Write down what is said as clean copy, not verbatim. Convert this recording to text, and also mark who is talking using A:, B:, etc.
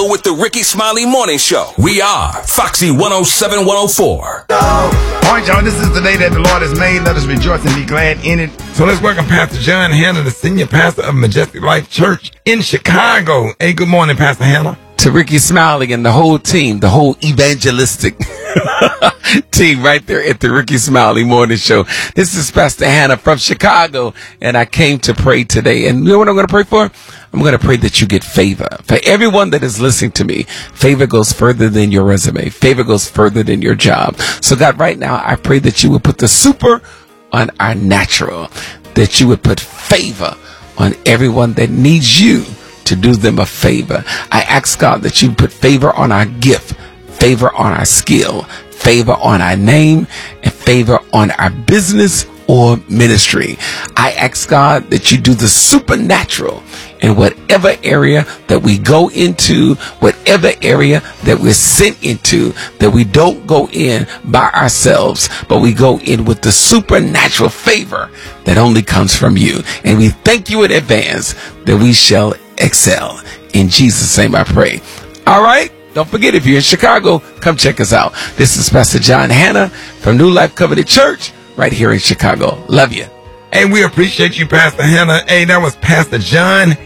A: With the Ricky Smiley Morning Show. We are Foxy 107 104.
B: All right, y'all, this is the day that the Lord has made. Let us rejoice and be glad in it. So let's welcome Pastor John Hanna, the senior pastor of Majestic Life Church in Chicago. Hey, good morning, Pastor Hanna.
C: To Ricky Smiley and the whole team, the whole evangelistic team right there at the Ricky Smiley Morning Show. This is Pastor Hanna from Chicago, and I came to pray today. And you know what I'm going to pray for? I'm going to pray that you get favor. For everyone that is listening to me, favor goes further than your resume. Favor goes further than your job. So God, right now, I pray that you would put the super on our natural, that you would put favor on everyone that needs you to do them a favor. I ask God that you put favor on our gift, favor on our skill, favor on our name, and favor on our business or ministry. I ask God that you do the supernatural in whatever area that we go into, whatever area that we're sent into, that we don't go in by ourselves, but we go in with the supernatural favor that only comes from you. And we thank you in advance that we shall excel. In Jesus' name I pray. All right. Don't forget, if you're in Chicago, come check us out. This is Pastor John Hanna from New Life Covenant Church right here in Chicago. Love you.
B: And we appreciate you, Pastor Hanna. Hey, that was Pastor John